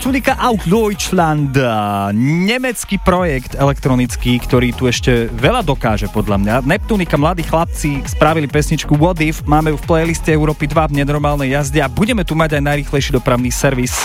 Neptunika aus Deutschland, nemecký projekt elektronický, ktorý tu ešte veľa dokáže podľa mňa. Neptunika, mladí chlapci, spravili pesničku What If, máme ju v playliste Európy 2 v nenormálnej jazde a budeme tu mať aj najrýchlejší dopravný servis.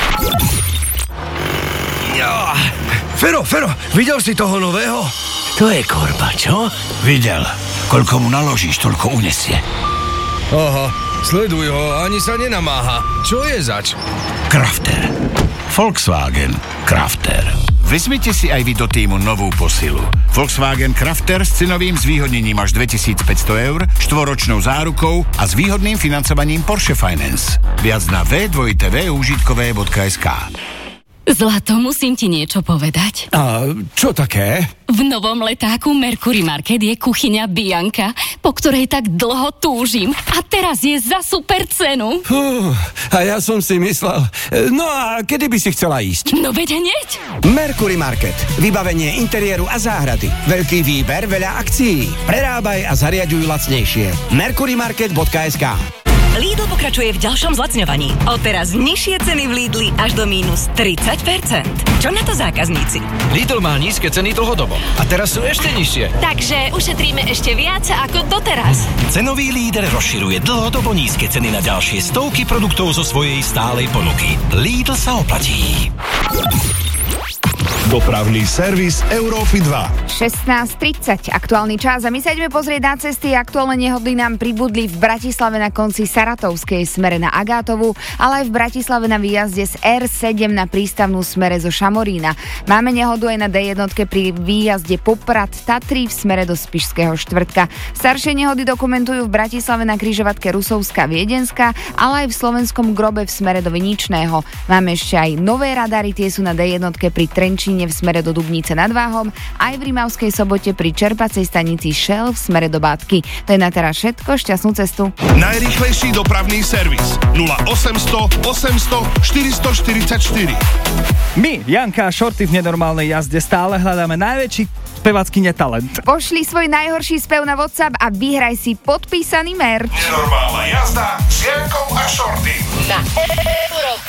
Fero, videl si toho nového? To je korba, čo? Videl. Koľko mu naložíš, toľko unesie. Aha, sleduj ho, ani sa nenamáha. Čo je zač? Crafter. Volkswagen Crafter. Vezmite si aj vy do týmu novú posilu. Volkswagen Crafter s cenovým zvýhodnením až 2500 €, štvoročnou zárukou a s výhodným financovaním Porsche Finance. Viac na www.užitkové.sk. Zlato, musím ti niečo povedať. A čo také? V novom letáku Mercury Market je kuchyňa Bianka, po ktorej tak dlho túžim. A teraz je za super cenu. A ja som si myslel... No a kedy by si chcela ísť? No veď hneď. Mercury Market. Vybavenie interiéru a záhrady. Veľký výber, veľa akcií. Prerábaj a zariaďuj lacnejšie. mercurymarket.sk. Lidl pokračuje v ďalšom zlacňovaní. Odteraz nižšie ceny v Lidli až do mínus 30%. Čo na to zákazníci? Lidl má nízke ceny dlhodobo a teraz sú ešte nižšie. Takže ušetríme ešte viac ako doteraz. Cenový líder rozširuje dlhodobo nízke ceny na ďalšie stovky produktov zo svojej stálej ponuky. Lidl sa oplatí. Dopravný servis Európy 2. 16:30, aktuálny čas a my sa ideme pozrieť na cesty. Aktuálne nehody nám pribudli v Bratislave na konci Saratovskej smere na Agátovu, ale aj v Bratislave na výjazde z R7 na prístavnú smere zo Šamorína. Máme nehodu aj na D1 pri výjazde Poprad Tatry v smere do Spišského štvrtka. Staršie nehody dokumentujú v Bratislave na križovatke Rusovská Viedenská, ale aj v Slovenskom Grobe v smere do Viničného. Máme ešte aj nové radary, tie sú na D1 pri Trenčíne v smere do Dubnice nad Váhom, aj v Rimavskej Sobote pri čerpacej stanici Shell v smere do Bátky. To je na teraz všetko, šťastnú cestu. Najrýchlejší dopravný servis 0800 800 444. My, Janka a Shorty v nenormálnej jazde, stále hľadáme najväčší spevacký netalent. Pošli svoj najhorší spev na WhatsApp a vyhraj si podpísaný merch. Nenormálna jazda s Jankou a Shorty. Na